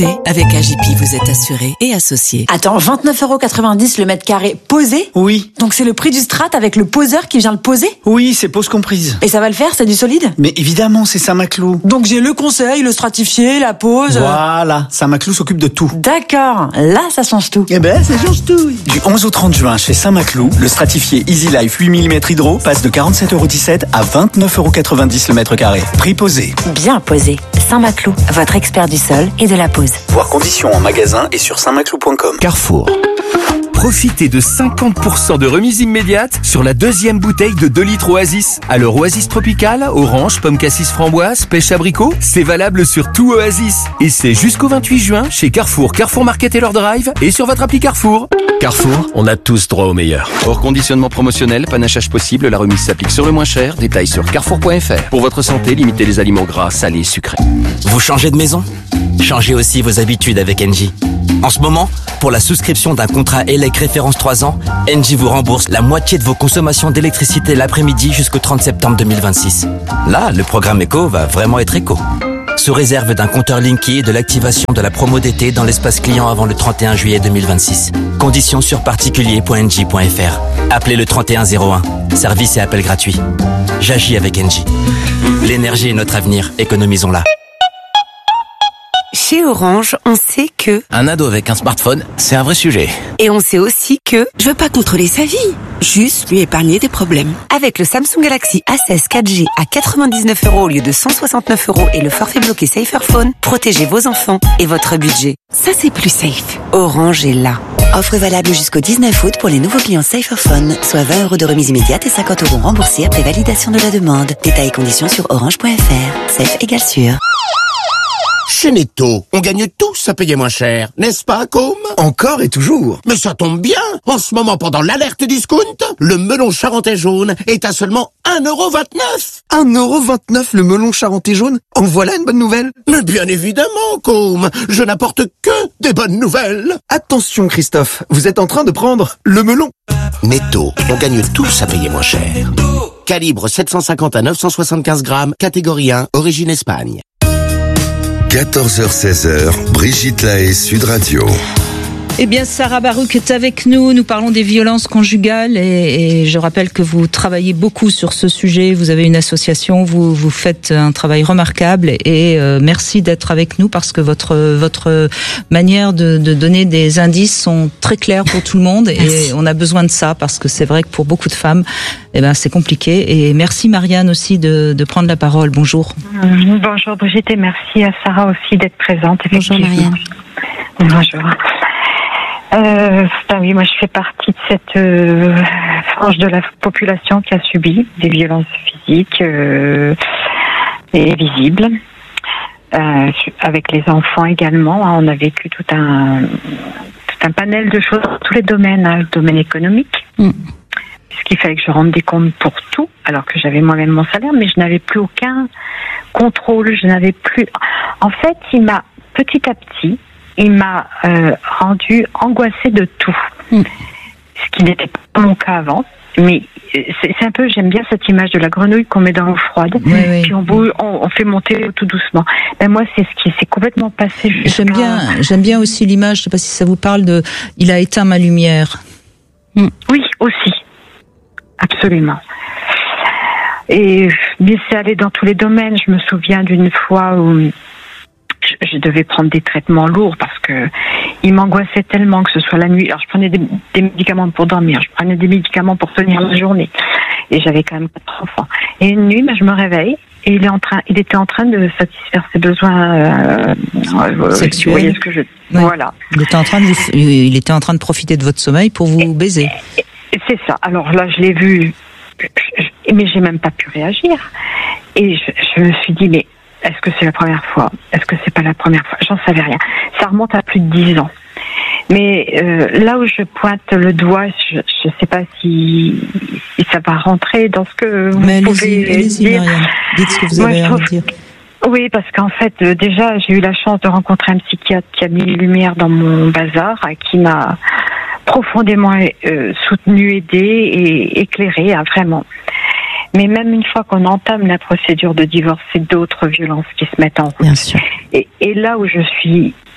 Avec AJP, vous êtes assuré et associé. Attends, 29,90€ le mètre carré posé ? Oui. Donc c'est le prix du strat avec le poseur qui vient le poser ? Oui, c'est pose comprise. Et ça va le faire, c'est du solide ? Mais évidemment, c'est Saint-Maclou. Donc j'ai le conseil, le stratifié, la pose... Voilà, Saint-Maclou s'occupe de tout. D'accord, là ça change tout. Eh ben, ça change tout. Du 11 au 30 juin, chez Saint-Maclou, le stratifié Easy Life 8 mm hydro passe de 47,17€ à 29,90€ le mètre carré. Prix posé. Bien posé. Saint-Maclou, votre expert du sol et de la pose. Voir conditions en magasin et sur saintmaclou.com. Carrefour. Profitez de 50% de remise immédiate sur la deuxième bouteille de 2 litres Oasis. Alors Oasis Tropical, orange, pomme cassis framboise, pêche abricot, c'est valable sur tout Oasis. Et c'est jusqu'au 28 juin chez Carrefour, Carrefour Market et leur Drive et sur votre appli Carrefour. Carrefour, on a tous droit au meilleur. Hors conditionnement promotionnel, panachage possible, la remise s'applique sur le moins cher. Détails sur carrefour.fr. Pour votre santé, limitez les aliments gras, salés, sucrés. Vous changez de maison ? Changez aussi vos habitudes avec Engie. En ce moment, pour la souscription d'un contrat ELEC référence 3 ans, Engie vous rembourse la moitié de vos consommations d'électricité l'après-midi jusqu'au 30 septembre 2026. Là, le programme éco va vraiment être éco. Sous réserve d'un compteur Linky et de l'activation de la promo d'été dans l'espace client avant le 31 juillet 2026. Conditions sur particulier.engie.fr. Appelez le 3101. Service et appel gratuit. J'agis avec Engie. L'énergie est notre avenir. Économisons-la. Chez Orange, on sait que... Un ado avec un smartphone, c'est un vrai sujet. Et on sait aussi que... Je veux pas contrôler sa vie, juste lui épargner des problèmes. Avec le Samsung Galaxy A16 4G à 99€ au lieu de 169€ et le forfait bloqué Saferphone, protégez vos enfants et votre budget. Ça, c'est plus safe. Orange est là. Offre valable jusqu'au 19 août pour les nouveaux clients Saferphone, soit 20€ de remise immédiate et 50€ remboursés après validation de la demande. Détails et conditions sur orange.fr. Safe égale sûr. Chez Netto, on gagne tous à payer moins cher, n'est-ce pas, Côme ? Encore et toujours. Mais ça tombe bien. En ce moment, pendant l'alerte discount, le melon charentais jaune est à seulement 1,29€. 1,29€ le melon charentais jaune ? En voilà une bonne nouvelle. Mais bien évidemment, Côme, je n'apporte que des bonnes nouvelles. Attention, Christophe, vous êtes en train de prendre le melon. Netto, on gagne tous à payer moins cher. Calibre 750 à 975 grammes, catégorie 1, origine Espagne. 14h-16h, Brigitte Lahaie, Sud Radio. Eh bien, Sarah Baruch est avec nous. Nous parlons des violences conjugales et je rappelle que vous travaillez beaucoup sur ce sujet. Vous avez une association, vous faites un travail remarquable et merci d'être avec nous parce que votre manière de donner des indices sont très clairs pour tout le monde et on a besoin de ça parce que c'est vrai que pour beaucoup de femmes, c'est compliqué. Et merci Marianne aussi de prendre la parole. Bonjour. Bonjour Brigitte et merci à Sarah aussi d'être présente. Bonjour Marianne. Bonjour. Oui, moi je fais partie de cette frange de la population qui a subi des violences physiques et visibles. Avec les enfants également, on a vécu tout un panel de choses dans tous les domaines, le domaine économique. Ce qui fait que je rende des comptes pour tout, alors que j'avais moi-même mon salaire, mais je n'avais plus aucun contrôle, je n'avais plus... En fait, petit à petit, il m'a rendu angoissée de tout. Ce qui n'était pas mon cas avant. Mais c'est un peu, j'aime bien cette image de la grenouille qu'on met dans l'eau froide, puis on fait monter tout doucement. Moi, c'est ce qui s'est complètement passé. J'aime bien aussi l'image, je ne sais pas si ça vous parle de « il a éteint ma lumière ». Oui, aussi. Absolument. Et mais c'est allé dans tous les domaines. Je me souviens d'une fois où je devais prendre des traitements lourds parce que il m'angoissait tellement, que ce soit la nuit. Alors je prenais des médicaments pour dormir, je prenais des médicaments pour tenir la journée. Et j'avais quand même 4 enfants. Et une nuit, je me réveille et il était en train de satisfaire ses besoins sexuels. Vous voyez ce que je... Voilà. Il était en train de profiter de votre sommeil pour vous baiser. C'est ça. Alors là, je l'ai vu, mais j'ai même pas pu réagir. Et je me suis dit, mais est-ce que c'est la première fois ? Est-ce que c'est pas la première fois ? J'en savais rien. Ça remonte à plus de 10 ans. Mais là où je pointe le doigt, je sais pas si ça va rentrer dans ce que vous pouvez dire. Marianne. Dites ce que vous avez à dire. Oui, parce qu'en fait, déjà, j'ai eu la chance de rencontrer un psychiatre qui a mis lumière dans mon bazar, qui m'a profondément soutenue, aidée et éclairée, vraiment. Mais même une fois qu'on entame la procédure de divorce, c'est d'autres violences qui se mettent en route. Bien sûr. Et là où je suis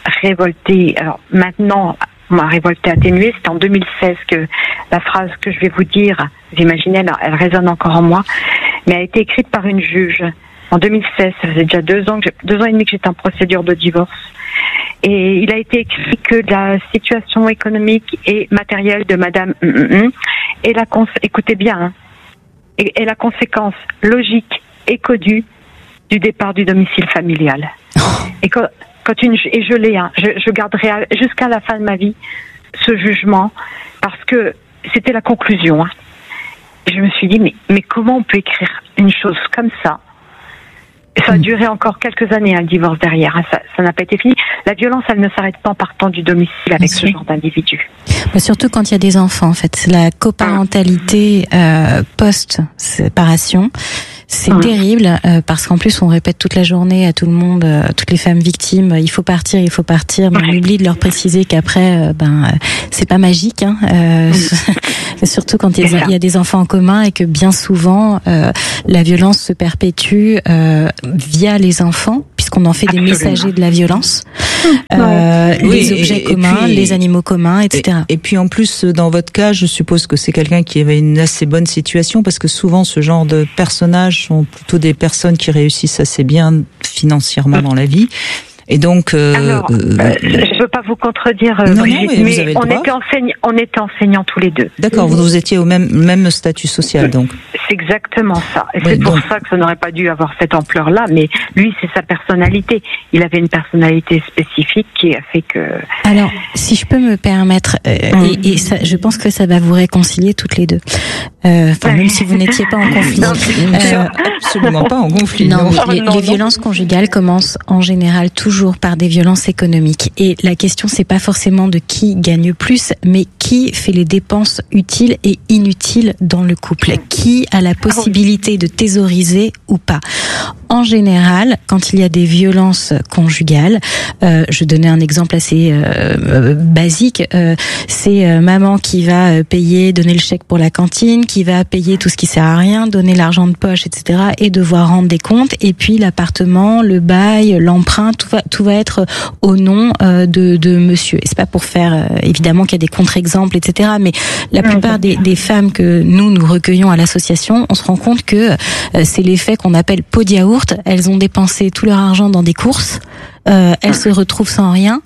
révolté. Alors maintenant, ma révolte est atténuée. C'est en 2016 que la phrase que je vais vous dire, vous imaginez, elle résonne encore en moi, mais a été écrite par une juge. En 2016, ça faisait déjà 2 ans et demi que j'étais en procédure de divorce. Et il a été écrit que la situation économique et matérielle de Madame écoutez bien, hein, est la conséquence logique et connue du départ du domicile familial. Et je l'ai, hein, je garderai jusqu'à la fin de ma vie ce jugement parce que c'était la conclusion. Hein. Et je me suis dit mais comment on peut écrire une chose comme ça? Ça a duré encore quelques années, un divorce derrière. Hein. Ça n'a pas été fini. La violence, elle ne s'arrête pas en partant du domicile avec ce genre d'individu. Surtout quand il y a des enfants, en fait. La coparentalité post-séparation, c'est terrible parce qu'en plus on répète toute la journée à tout le monde, toutes les femmes victimes, il faut partir, mais on oublie de leur préciser qu'après, c'est pas magique. Hein, surtout quand il y a des enfants en commun et que bien souvent la violence se perpétue via les enfants, puisqu'on en fait des messagers de la violence, les objets communs, les animaux communs, etc. Et puis en plus, dans votre cas, je suppose que c'est quelqu'un qui avait une assez bonne situation, parce que souvent ce genre de personnages sont plutôt des personnes qui réussissent assez bien financièrement dans la vie. Et donc, je veux pas vous contredire, Brigitte, mais on était enseignants tous les deux. D'accord, vous étiez au même statut social, donc. C'est exactement ça. Et c'est pour ça que ça n'aurait pas dû avoir cette ampleur-là, mais lui, c'est sa personnalité. Il avait une personnalité spécifique qui a fait que... Alors, si je peux me permettre, et ça, je pense que ça va vous réconcilier toutes les deux. Même si vous n'étiez pas en conflit. Absolument pas en conflit. Non, les violences conjugales commencent en général toujours par des violences économiques. Et la question, c'est pas forcément de qui gagne plus, mais qui fait les dépenses utiles et inutiles dans le couple. Qui a la possibilité de thésauriser ou pas. En général, quand il y a des violences conjugales, je donnais un exemple assez basique, c'est maman qui va payer, donner le chèque pour la cantine, qui va payer tout ce qui sert à rien, donner l'argent de poche, etc. et devoir rendre des comptes. Et puis l'appartement, le bail, l'emprunt, tout va être au nom de monsieur. Et c'est pas pour faire, évidemment qu'il y a des contre-exemples, etc. Mais la plupart des femmes que nous recueillons à l'association, on se rend compte que c'est l'effet qu'on appelle pot de yaourt. Elles ont dépensé tout leur argent dans des courses, elles se retrouvent sans rien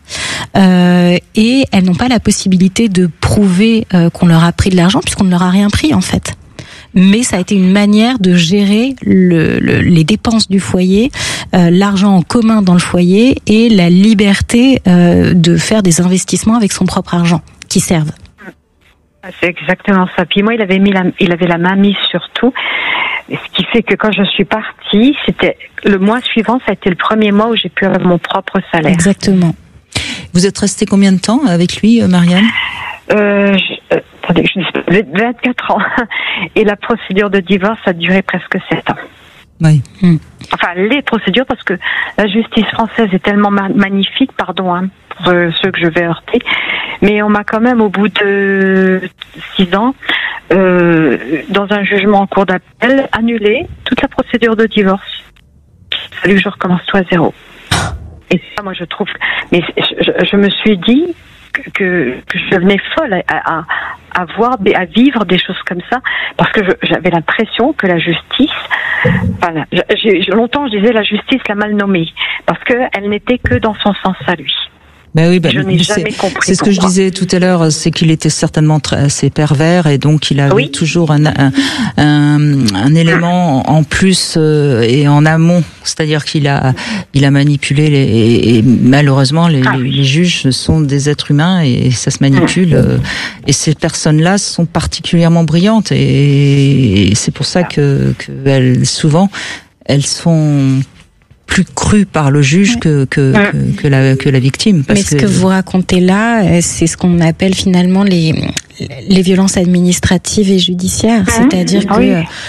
et elles n'ont pas la possibilité de prouver qu'on leur a pris de l'argent puisqu'on ne leur a rien pris en fait. Mais ça a été une manière de gérer les dépenses du foyer, l'argent en commun dans le foyer et la liberté de faire des investissements avec son propre argent qui servent. C'est exactement ça. Puis moi, il avait la main mise sur tout. Ce qui fait que quand je suis partie, c'était le mois suivant, ça a été le premier mois où j'ai pu avoir mon propre salaire. Exactement. Vous êtes restée combien de temps avec lui, Marianne? Attendez, je dis 24 ans. Et la procédure de divorce a duré presque 7 ans. Oui. Enfin, les procédures, parce que la justice française est tellement magnifique, pardon, hein, pour ceux que je vais heurter, mais on m'a quand même, au bout de 6 ans, dans un jugement en cour d'appel, annulé toute la procédure de divorce. Il a fallu que je recommence tout à zéro. Et ça, moi, je trouve... Mais je me suis dit que je devenais folle à vivre des choses comme ça, parce que j'avais l'impression que la justice... Enfin, longtemps, je disais la justice l'a mal nommée, parce qu'elle n'était que dans son sens à lui. Ben oui, je n'ai jamais compris. C'est ce que je disais tout à l'heure, c'est qu'il était certainement assez pervers et donc il avait toujours un élément en plus et en amont, c'est-à-dire qu'il a manipulé et malheureusement les juges sont des êtres humains et ça se manipule et ces personnes-là sont particulièrement brillantes et c'est pour ça que elles souvent elles sont plus cru par le juge que la victime. Mais ce que vous racontez là, c'est ce qu'on appelle finalement les violences administratives et judiciaires. C'est-à-dire que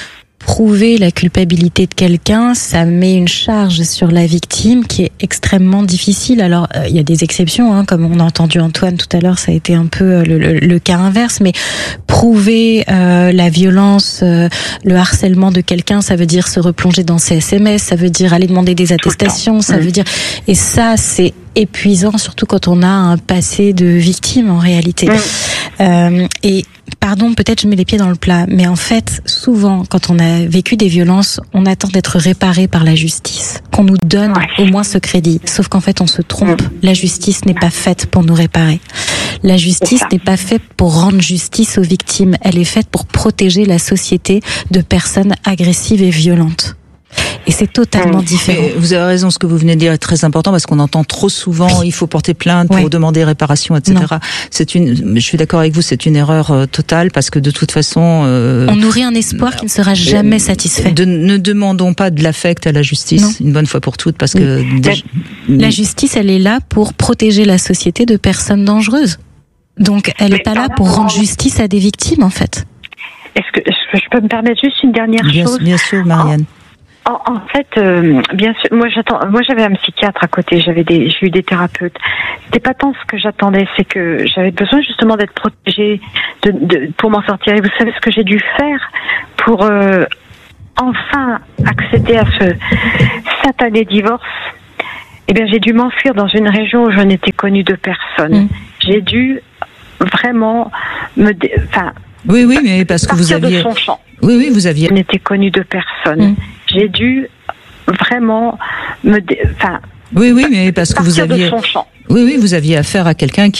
prouver la culpabilité de quelqu'un, ça met une charge sur la victime qui est extrêmement difficile. Alors, il y a des exceptions, comme on a entendu Antoine tout à l'heure, ça a été un peu le cas inverse, mais prouver la violence, le harcèlement de quelqu'un, ça veut dire se replonger dans ses SMS, ça veut dire aller demander des attestations, ça veut dire... Et ça, c'est épuisant, surtout quand on a un passé de victime en réalité. Et pardon, peut-être je mets les pieds dans le plat, mais en fait, souvent, quand on a vécu des violences, on attend d'être réparé par la justice, qu'on nous donne au moins ce crédit. Sauf qu'en fait, on se trompe. La justice n'est pas faite pour nous réparer. La justice n'est pas faite pour rendre justice aux victimes. Elle est faite pour protéger la société de personnes agressives et violentes. Et c'est totalement différent. Mais vous avez raison, ce que vous venez de dire est très important parce qu'on entend trop souvent il faut porter plainte pour demander réparation, etc. Je suis d'accord avec vous, c'est une erreur totale parce que de toute façon... on nourrit un espoir qui ne sera jamais satisfait. Ne demandons pas de l'affect à la justice une bonne fois pour toutes parce que... La justice, elle est là pour protéger la société de personnes dangereuses. Donc elle n'est pas là pour rendre justice à des victimes en fait. Est-ce que je peux me permettre juste une dernière chose? Bien sûr, Marianne. En fait, bien sûr, moi j'avais un psychiatre à côté, j'ai eu des thérapeutes. C'était pas tant ce que j'attendais, c'est que j'avais besoin justement d'être protégée pour m'en sortir. Et vous savez ce que j'ai dû faire pour enfin accéder à ce satané divorce? Eh bien, j'ai dû m'enfuir dans une région où je n'étais connue de personne. J'ai dû vraiment Oui, mais parce que vous aviez... de son champ. Oui, vous aviez... Je n'étais connue de personne. J'ai dû vraiment Oui, mais parce que vous aviez... de son champ. Oui, vous aviez affaire à quelqu'un